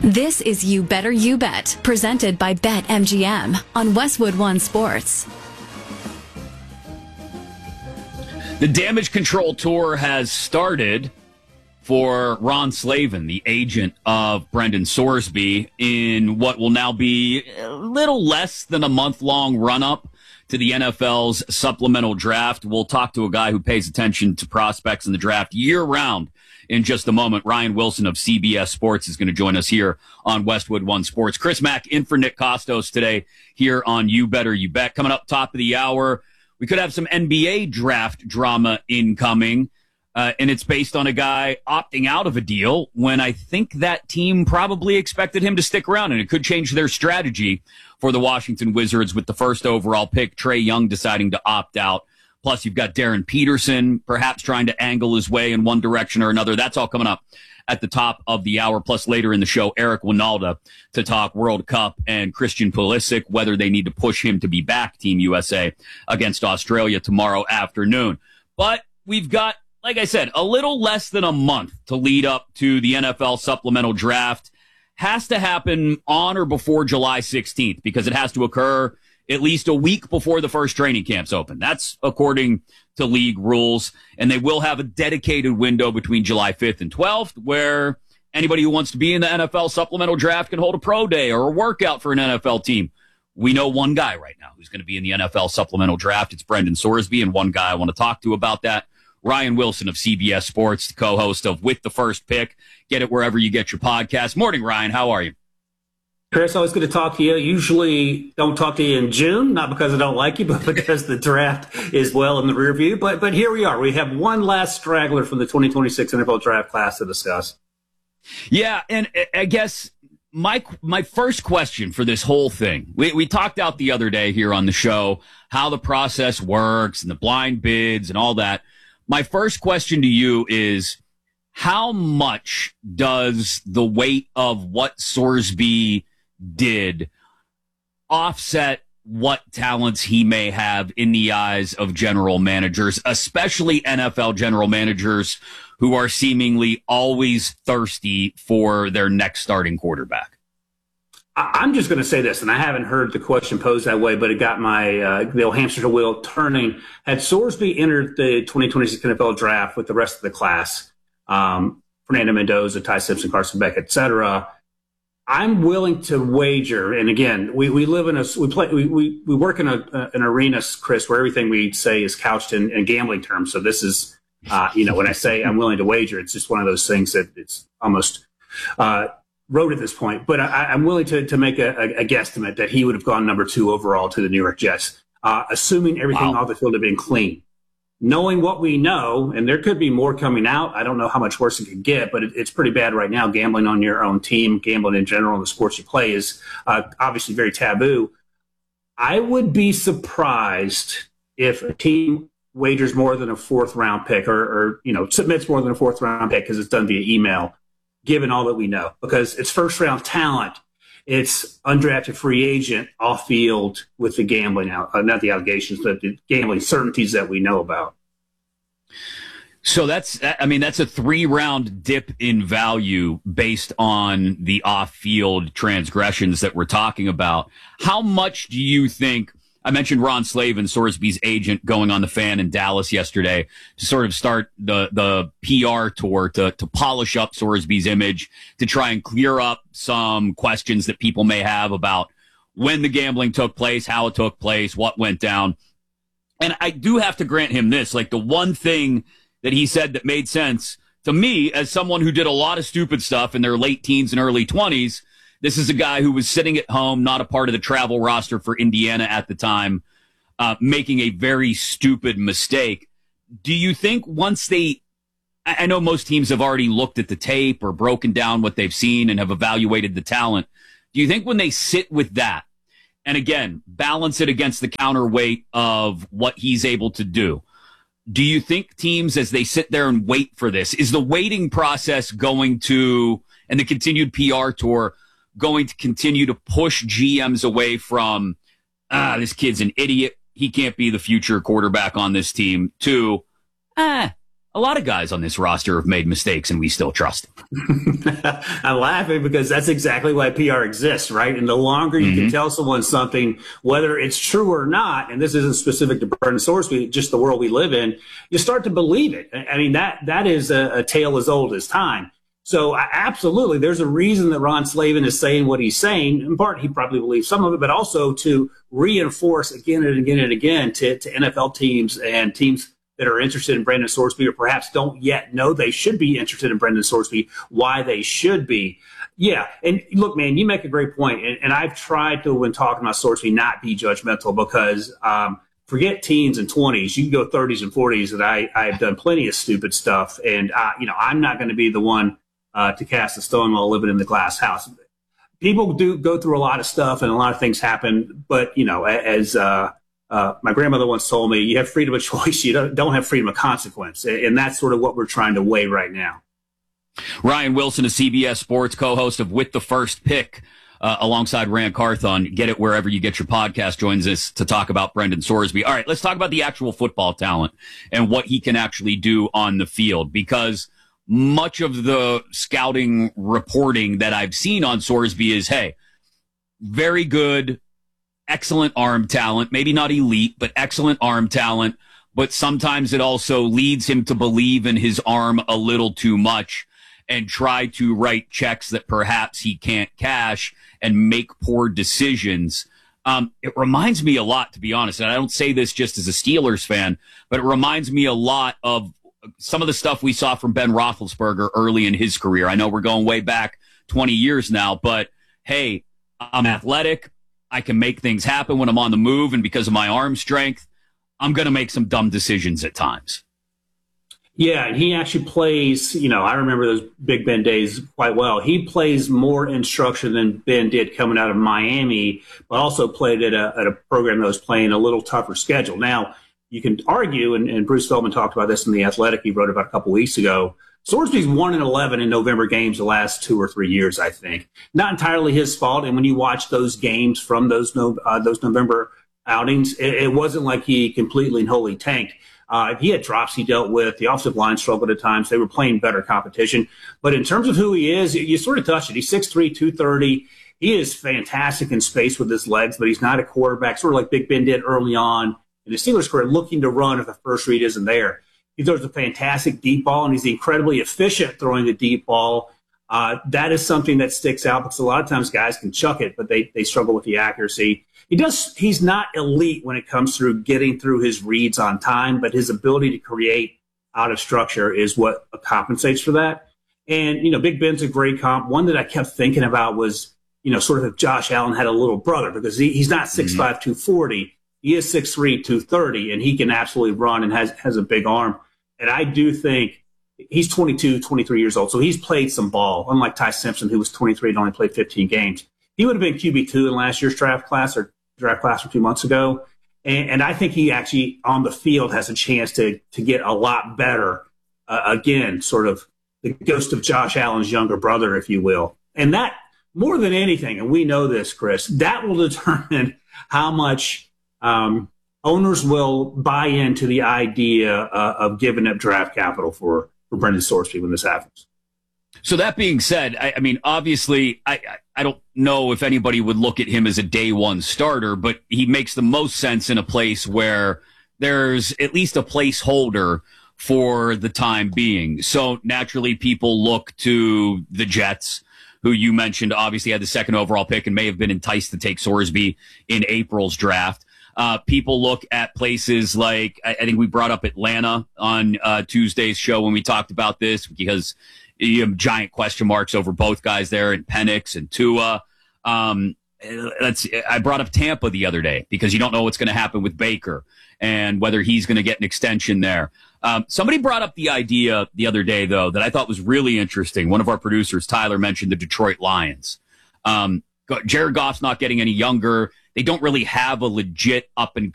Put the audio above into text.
This is You Better You Bet, presented by BetMGM on Westwood One Sports. The Damage Control Tour has started for Ron Slavin, the agent of Brendan Sorsby, in what will now be a little less than a month-long run-up to the NFL's supplemental draft. We'll talk to a guy who pays attention to prospects in the draft year-round in just a moment. Ryan Wilson of CBS Sports is going to join us here on Westwood One Sports. Chris Mack in for Nick Kostos today here on You Better You Bet. Coming up top of the hour, we could have some NBA draft drama incoming, and it's based on a guy opting out of a deal when I think that team probably expected him to stick around, and it could change their strategy for the Washington Wizards with the first overall pick, Trae Young deciding to opt out. Plus, you've got Darren Peterson perhaps trying to angle his way in one direction or another. That's all coming up at the top of the hour. Plus, later in the show, Eric Winalda to talk World Cup and Christian Pulisic, whether they need to push him to be back Team USA against Australia tomorrow afternoon. But we've got, like I said, a little less than a month to lead up to the NFL supplemental draft. Has to happen on or before July 16th because it has to occur at least a week before the first training camps open. That's according to league rules. And they will have a dedicated window between July 5th and 12th where anybody who wants to be in the NFL supplemental draft can hold a pro day or a workout for an NFL team. We know one guy right now who's going to be in the NFL supplemental draft. It's Brendan Sorsby, and one guy I want to talk to about that, Ryan Wilson of CBS Sports, the co-host of With the First Pick. Get it wherever you get your podcast. Morning, Ryan. How are you? Chris, always good to talk to you. Usually don't talk to you in June, not because I don't like you, but because the draft is well in the rear view. But here we are. We have one last straggler from the 2026 NFL draft class to discuss. Yeah, and I guess my first question for this whole thing, we talked out the other day here on the show how the process works and the blind bids and all that. My first question to you is, how much does the weight of what Sorsby did offset what talents he may have in the eyes of general managers, especially NFL general managers who are seemingly always thirsty for their next starting quarterback? I'm just going to say this, and I haven't heard the question posed that way, but it got my the old hamster wheel turning. Had Sorsby entered the 2026 NFL draft with the rest of the class, Fernando Mendoza, Ty Simpson, Carson Beck, et cetera, I'm willing to wager. And again, we live in we work in an arena, Chris, where everything we say is couched in gambling terms. So this is, when I say I'm willing to wager, it's just one of those things that it's almost rote at this point. But I'm willing to make a guesstimate that he would have gone number 2 overall to the New York Jets, assuming everything off the field had been clean. Knowing what we know, and there could be more coming out. I don't know how much worse it could get, but it's pretty bad right now. Gambling on your own team, gambling in general in the sports you play is obviously very taboo. I would be surprised if a team wagers more than a 4th-round pick or submits more than a 4th-round pick because it's done via email, given all that we know. Because it's first-round talent. It's undrafted free agent off field with the gambling not the allegations, but the gambling certainties that we know about. So that's a 3-round dip in value based on the off-field transgressions that we're talking about. How much do you think? I mentioned Ron Slavin, Sorsby's agent, going on the Fan in Dallas yesterday to sort of start the PR tour to polish up Sorsby's image, to try and clear up some questions that people may have about when the gambling took place, how it took place, what went down. And I do have to grant him this, like the one thing that he said that made sense to me as someone who did a lot of stupid stuff in their late teens and early 20s. This is a guy who was sitting at home, not a part of the travel roster for Indiana at the time, making a very stupid mistake. Do you think once I know most teams have already looked at the tape or broken down what they've seen and have evaluated the talent. Do you think when they sit with that, and again, balance it against the counterweight of what he's able to do, do you think teams, as they sit there and wait for this, is the waiting process going to, and the continued PR tour, going to continue to push GMs away from, this kid's an idiot, he can't be the future quarterback on this team, to, a lot of guys on this roster have made mistakes, and we still trust them. I'm laughing because that's exactly why PR exists, right? And the longer you can tell someone something, whether it's true or not, and this isn't specific to Brendan Sorsby, just the world we live in, you start to believe it. I mean, that is a tale as old as time. So absolutely, there's a reason that Ron Slavin is saying what he's saying. In part, he probably believes some of it, but also to reinforce again and again and again to NFL teams and teams that are interested in Brendan Sorsby or perhaps don't yet know they should be interested in Brendan Sorsby, why they should be. Yeah, and look, man, you make a great point, and I've tried to, when talking about Sorsby, not be judgmental because forget teens and 20s. You can go 30s and 40s, and I've done plenty of stupid stuff, and I'm not going to be the one to cast a stone while living in the glass house. People do go through a lot of stuff, and a lot of things happen, but as my grandmother once told me, you have freedom of choice, you don't have freedom of consequence. And that's sort of what we're trying to weigh right now. Ryan Wilson, a CBS Sports co-host of With the First Pick, alongside Rand Carthon. Get it wherever you get your podcast, joins us to talk about Brendan Sorsby. All right, let's talk about the actual football talent and what he can actually do on the field, because much of the scouting reporting that I've seen on Sorsby is, hey, very good, excellent arm talent, maybe not elite, but excellent arm talent. But sometimes it also leads him to believe in his arm a little too much and try to write checks that perhaps he can't cash and make poor decisions. It reminds me a lot, to be honest, and I don't say this just as a Steelers fan, but it reminds me a lot of some of the stuff we saw from Ben Roethlisberger early in his career. I know we're going way back 20 years now, but hey, I'm athletic. I can make things happen when I'm on the move, and because of my arm strength, I'm going to make some dumb decisions at times. Yeah, and he actually plays, I remember those Big Ben days quite well. He plays more instruction than Ben did coming out of Miami, but also played at a program that was playing a little tougher schedule. Now, you can argue, and Bruce Feldman talked about this in The Athletic, he wrote about a couple weeks ago, Sorsby's 1-11 in November games the last 2 or 3 years, I think. Not entirely his fault. And when you watch those games from those November outings, it wasn't like he completely and wholly tanked. He had drops he dealt with. The offensive line struggled at times. They were playing better competition. But in terms of who he is, you sort of touched it. He's 6'3", 230. He is fantastic in space with his legs, but he's not a quarterback, sort of like Big Ben did early on in the Steelers' career, looking to run if the first read isn't there. He throws a fantastic deep ball, and he's incredibly efficient throwing the deep ball. That is something that sticks out because a lot of times guys can chuck it, but they struggle with the accuracy. He's not elite when it comes through getting through his reads on time, but his ability to create out of structure is what compensates for that. And, Big Ben's a great comp. One that I kept thinking about was, sort of if Josh Allen had a little brother, because he's not 6'5", 240. He is 6'3", 230, and he can absolutely run and has a big arm. And I do think he's 22, 23 years old, so he's played some ball, unlike Ty Simpson, who was 23 and only played 15 games. He would have been QB2 in last year's draft class from 2 months ago. And I think he actually, on the field, has a chance to get a lot better. Again, sort of the ghost of Josh Allen's younger brother, if you will. And that, more than anything, and we know this, Chris, that will determine how much owners will buy into the idea of giving up draft capital for Brendan Sorsby when this happens. So that being said, I mean, obviously, I don't know if anybody would look at him as a day one starter, but he makes the most sense in a place where there's at least a placeholder for the time being. So naturally, people look to the Jets, who you mentioned obviously had the second overall pick and may have been enticed to take Sorsby in April's draft. People look at places like, I think we brought up Atlanta on Tuesday's show when we talked about this, because you have giant question marks over both guys there, and Penix and Tua. I brought up Tampa the other day because you don't know what's going to happen with Baker and whether he's going to get an extension there. Somebody brought up the idea the other day, though, that I thought was really interesting. One of our producers, Tyler, mentioned the Detroit Lions. Jared Goff's not getting any younger. They don't really have a legit up and